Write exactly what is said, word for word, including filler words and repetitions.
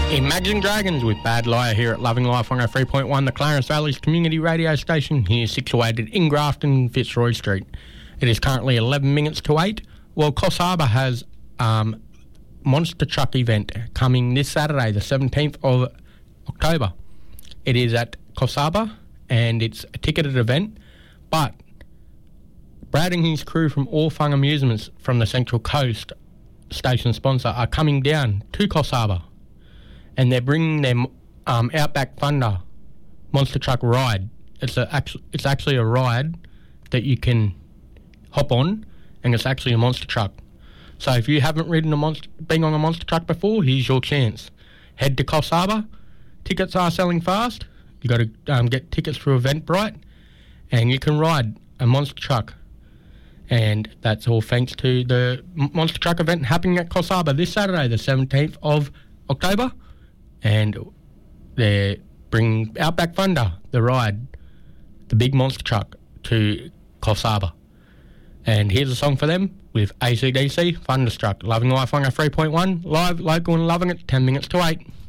Imagine Dragons with Bad Liar here at Loving Life one oh three point one, the Clarence Valley's community radio station, here situated in Grafton, Fitzroy Street. It is currently eleven minutes to eight. Well, Coffs Harbour has um, Monster Truck event coming this Saturday, the seventeenth of October. It is at Coffs Harbour and it's a ticketed event, but Brad and his crew from All Fun Amusements from the Central Coast station sponsor are coming down to Coffs Harbour, and they're bringing their um, Outback Thunder monster truck ride. It's a actually it's actually a ride that you can hop on, and it's actually a monster truck. So if you haven't ridden a monster, been on a monster truck before, here's your chance. Head to Coffs Harbour. Tickets are selling fast. You got to um, get tickets through Eventbrite, and you can ride a monster truck. And that's all thanks to the monster truck event happening at Coffs Harbour this Saturday, the seventeenth of October. And they're bringing Outback Thunder, the ride, the big monster truck, to Coffs Harbour. And here's a song for them with A C D C, Thunderstruck. Loving Life one oh three point one, live, local and loving it, ten minutes to eight.